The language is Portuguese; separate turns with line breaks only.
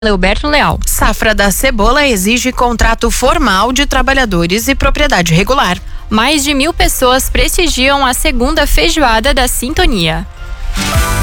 Leoberto Leal.
Safra da cebola exige contrato formal de trabalhadores e propriedade regular.
Mais de 1.000 pessoas prestigiam a segunda feijoada da Sintonia.